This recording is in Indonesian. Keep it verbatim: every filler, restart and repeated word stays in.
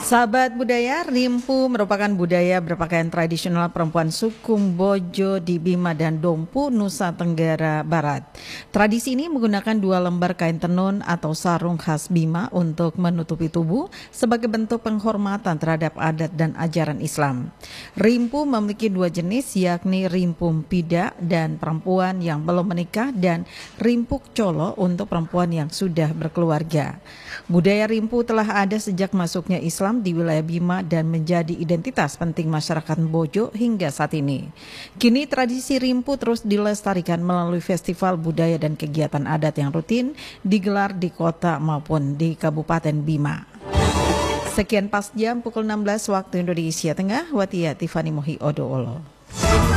Sahabat budaya, rimpu merupakan budaya berpakaian tradisional perempuan suku Bojo di Bima dan Dompu, Nusa Tenggara Barat. Tradisi ini menggunakan dua lembar kain tenun atau sarung khas Bima untuk menutupi tubuh sebagai bentuk penghormatan terhadap adat dan ajaran Islam. Rimpu memiliki dua jenis, yakni rimpu pida dan perempuan yang belum menikah dan rimpu colo untuk perempuan yang sudah berkeluarga. Budaya rimpu telah ada sejak masuknya Islam di wilayah Bima dan menjadi identitas penting masyarakat Bojo hingga saat ini. Kini tradisi rimpu terus dilestarikan melalui festival budaya dan kegiatan adat yang rutin digelar di kota maupun di Kabupaten Bima. Sekian pas jam pukul enam belas waktu Indonesia Tengah, Watia Tiffany Mohi Odoolo.